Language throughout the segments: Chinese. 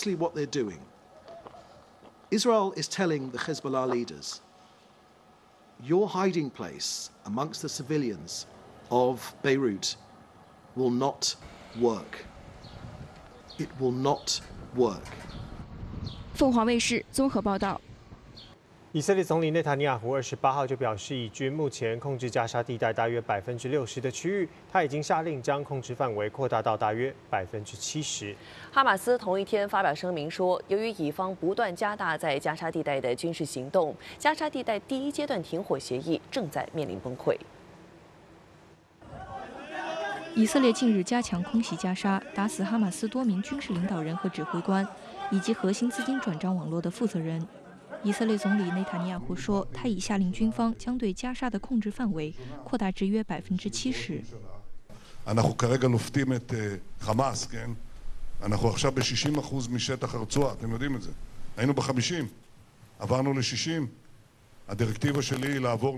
precisely what they're doing. Israel is telling the Hezbollah leaders, your hiding place amongst the civilians of Beirut will not work. It will not work. 凤凰卫视综合报道。 以色列总理内塔尼亚胡28号就表示，以军目前控制加沙地带大约60%的区域，他已经下令将控制范围扩大到大约70%。 哈马斯同一天发表声明说，由于以方不断加大在加沙地带的军事行动，加沙地带第一阶段停火协议正在面临崩溃。 以色列近日加强空袭加沙，打死哈马斯多名军事领导人和指挥官，以及核心资金转账网络的负责人。 以色列总理内塔尼亚胡说，他已下令军方将对加沙的控制范围扩大至约70%。 אנחנו כרגע לופתים את חמאס, כן? אנחנו עכשיו ב-60% משטח הרצועה, אתם יודעים את זה. היינו ב-50, עברנו ל-60. הדירקטיבה שלי היא לעבור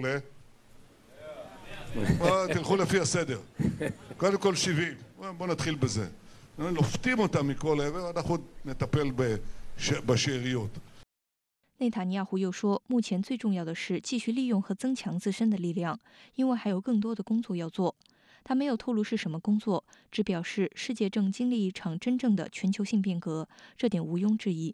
תלכו לפי הסדר. קודם כל 70. בואו נתחיל בזה. לופתים אותם מכל עבר, אנחנו נטפל בשאריות. 内塔尼亚胡又说，目前最重要的是继续利用和增强自身的力量，因为还有更多的工作要做。他没有透露是什么工作，只表示世界正经历一场真正的全球性变革，这点毋庸置疑。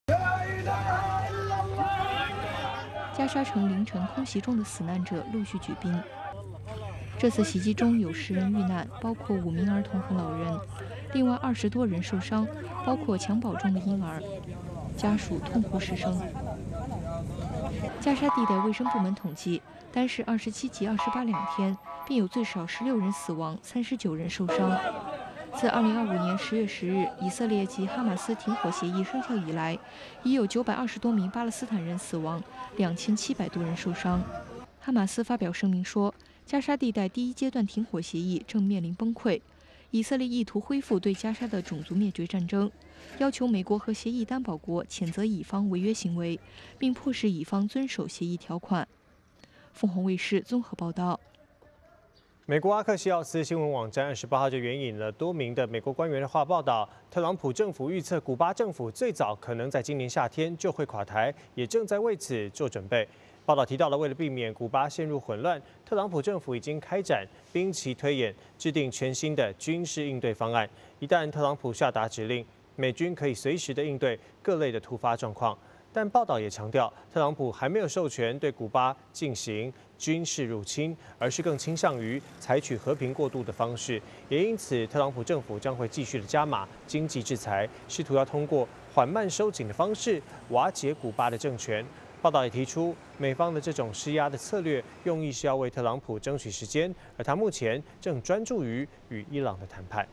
加沙城凌晨空袭中的死难者陆续举兵。这次袭击中有10人遇难，包括5名儿童和老人，另外20多人受伤，包括襁褓中的婴儿，家属痛哭失声。 加沙地带卫生部门统计，单是27及28两天，便有最少16人死亡，39人受伤。自2025年10月10日以色列及哈马斯停火协议生效以来，已有920多名巴勒斯坦人死亡，2700多人受伤。哈马斯发表声明说，加沙地带第一阶段停火协议正面临崩溃，以色列意图恢复对加沙的种族灭绝战争。 要求美国和协议担保国谴责以方违约行为，并迫使以方遵守协议条款。凤凰卫视综合报道。 美国阿克西奥斯新闻网站28号就援引了多名的美国官员的话报道，特朗普政府预测古巴政府最早可能在今年夏天就会垮台，也正在为此做准备。 报道提到了，为了避免古巴陷入混乱，特朗普政府已经开展兵棋推演，制定全新的军事应对方案。一旦特朗普下达指令，美军可以随时的应对各类的突发状况。但报道也强调，特朗普还没有授权对古巴进行军事入侵，而是更倾向于采取和平过渡的方式。也因此，特朗普政府将会继续的加码经济制裁，试图要通过缓慢收紧的方式瓦解古巴的政权。 报道也提出，美方的这种施压的策略，用意是要为特朗普争取时间，而他目前正专注于与伊朗的谈判。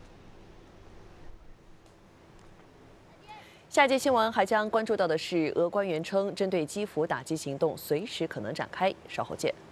下一节新闻还将关注到的是，俄官员称，针对基辅打击行动随时可能展开，稍后见。